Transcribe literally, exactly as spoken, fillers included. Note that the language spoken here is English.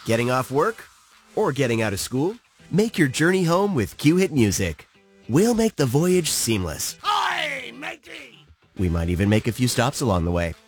getting off work, or getting out of school? Make your journey home with Q-Hit Music. We'll make the voyage seamless. Hi, matey! We might even make a few stops along the way.